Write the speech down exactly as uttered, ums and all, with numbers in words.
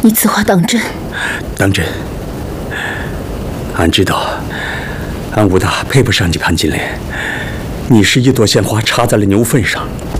你此话当真？ 当真。俺知道，俺武大配不上你潘金莲。你是一朵鲜花插在了牛粪上，